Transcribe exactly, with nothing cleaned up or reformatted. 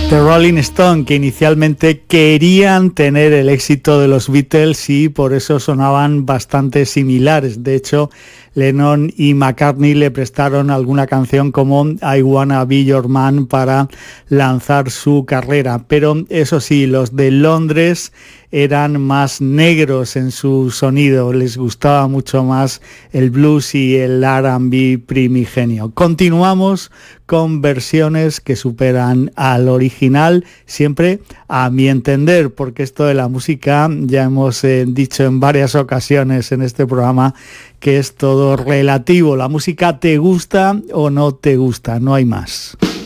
The Rolling Stones, que inicialmente querían tener el éxito de los Beatles y por eso sonaban bastante similares. De hecho, Lennon y McCartney le prestaron alguna canción como I Wanna Be Your Man para lanzar su carrera. Pero eso sí, los de Londres eran más negros en su sonido, les gustaba mucho más el blues y el R and B primigenio. Continuamos con versiones que superan al original, siempre a mi entender, porque esto de la música ya hemos eh, dicho en varias ocasiones en este programa que es todo relativo. La música te gusta o no te gusta, no hay más.